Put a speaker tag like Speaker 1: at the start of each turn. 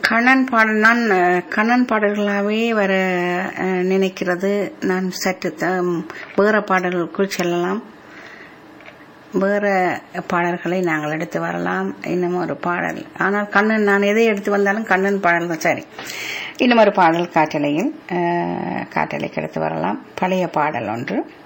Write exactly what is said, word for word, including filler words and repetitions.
Speaker 1: கண்ணன் பாடல் நான் அஹ், கண்ணன் பாடல்களாகவே வர அஹ், நினைக்கிறது. நான் சற்று த- வேற பாடல்களுக்குள் செல்லலாம். வேற பாடல்களை நாங்கள் எடுத்து வரலாம். இன்னும் ஒரு பாடல், ஆனால் கண்ணன் நான் எதை எடுத்து வந்தாலும் கண்ணன் பாடல் தான். சரி, இன்னும் ஒரு பாடல் காற்றலையில் அஹ், காற்றலைக்கு எடுத்து வரலாம். பழைய பாடல் ஒன்று.